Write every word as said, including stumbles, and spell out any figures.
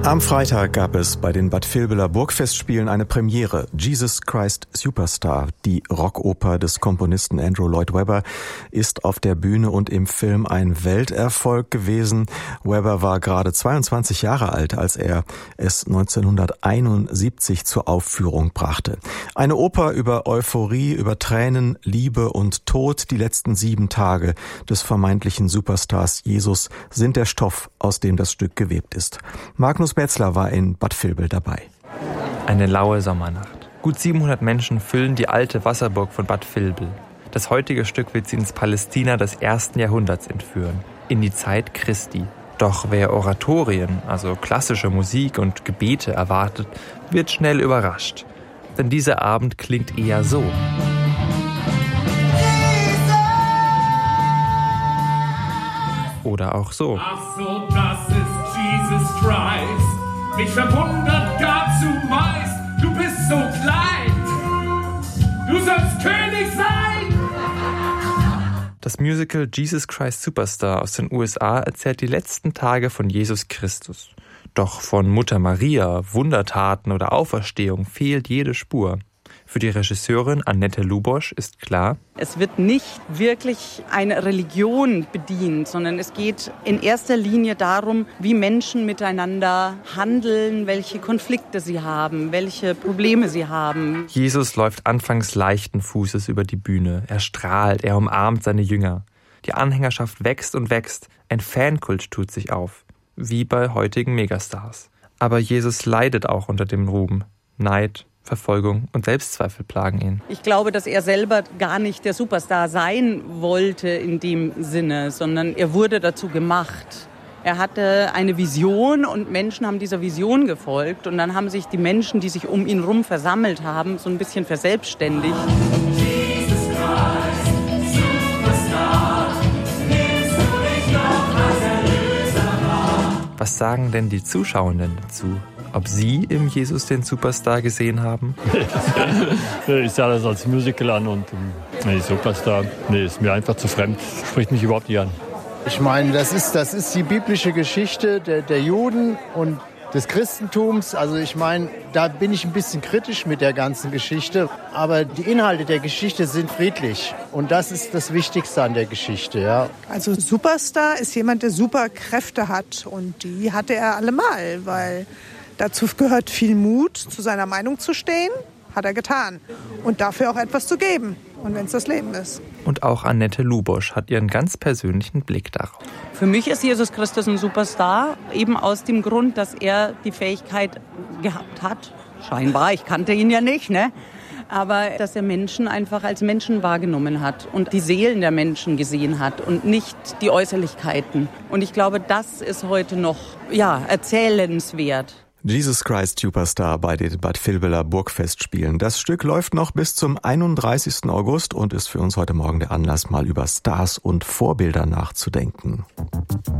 Am Freitag gab es bei den Bad Vilbela Burgfestspielen eine Premiere. Jesus Christ Superstar, die Rockoper des Komponisten Andrew Lloyd Webber, ist auf der Bühne und im Film ein Welterfolg gewesen. Webber war gerade zweiundzwanzig Jahre alt, als er es neunzehnhunderteinundsiebzig zur Aufführung brachte. Eine Oper über Euphorie, über Tränen, Liebe und Tod. Die letzten sieben Tage des vermeintlichen Superstars Jesus sind der Stoff, aus dem das Stück gewebt ist. Magnus Metzler war in Bad Vilbel dabei. Eine laue Sommernacht. Gut siebenhundert Menschen füllen die alte Wasserburg von Bad Vilbel. Das heutige Stück wird sie ins Palästina des ersten Jahrhunderts entführen, in die Zeit Christi. Doch wer Oratorien, also klassische Musik und Gebete erwartet, wird schnell überrascht. Denn dieser Abend klingt eher so. Oder auch so. Ach so, das ist Jesus Christ. Mich verwundert gar zumeist. Du bist so klein. Du sollst König sein. Das Musical Jesus Christ Superstar aus den U S A erzählt die letzten Tage von Jesus Christus. Doch von Mutter Maria, Wundertaten oder Auferstehung fehlt jede Spur. Für die Regisseurin Annette Lubosch ist klar: Es wird nicht wirklich eine Religion bedient, sondern es geht in erster Linie darum, wie Menschen miteinander handeln, welche Konflikte sie haben, welche Probleme sie haben. Jesus läuft anfangs leichten Fußes über die Bühne. Er strahlt, er umarmt seine Jünger. Die Anhängerschaft wächst und wächst. Ein Fankult tut sich auf, wie bei heutigen Megastars. Aber Jesus leidet auch unter dem Ruhm. Neid, Verfolgung und Selbstzweifel plagen ihn. Ich glaube, dass er selber gar nicht der Superstar sein wollte in dem Sinne, sondern er wurde dazu gemacht. Er hatte eine Vision und Menschen haben dieser Vision gefolgt und dann haben sich die Menschen, die sich um ihn rum versammelt haben, so ein bisschen verselbstständigt. Jesus Christ, Superstar, nimmst du dich noch als Erlöser wahr? Was sagen denn die Zuschauenden dazu? Ob Sie im Jesus den Superstar gesehen haben? Ich sah das als Musical an und nee, Superstar, nee, ist mir einfach zu fremd. Spricht mich überhaupt nicht an. Ich meine, das ist, das ist die biblische Geschichte der, der Juden und des Christentums. Also ich meine, da bin ich ein bisschen kritisch mit der ganzen Geschichte. Aber die Inhalte der Geschichte sind friedlich. Und das ist das Wichtigste an der Geschichte, ja. Also Superstar ist jemand, der super Kräfte hat. Und die hatte er allemal, weil dazu gehört viel Mut, zu seiner Meinung zu stehen, hat er getan. Und dafür auch etwas zu geben. Und wenn es das Leben ist. Und auch Annette Lubosch hat ihren ganz persönlichen Blick darauf. Für mich ist Jesus Christus ein Superstar, eben aus dem Grund, dass er die Fähigkeit gehabt hat, scheinbar, ich kannte ihn ja nicht, ne? Aber dass er Menschen einfach als Menschen wahrgenommen hat und die Seelen der Menschen gesehen hat und nicht die Äußerlichkeiten. Und ich glaube, das ist heute noch, ja, erzählenswert. Jesus Christ Superstar bei den Bad Vilbela Burgfestspielen. Das Stück läuft noch bis zum einunddreißigsten August und ist für uns heute Morgen der Anlass, mal über Stars und Vorbilder nachzudenken.